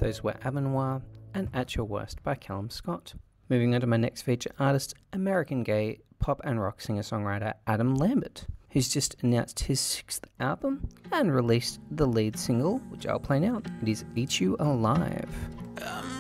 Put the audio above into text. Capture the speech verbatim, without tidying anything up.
Those were Avenoir and At Your Worst by Callum Scott. Moving on to my next feature artist, American gay pop and rock singer-songwriter Adam Lambert, who's just announced his sixth album and released the lead single, which I'll play now. It is Eat You Alive. I'm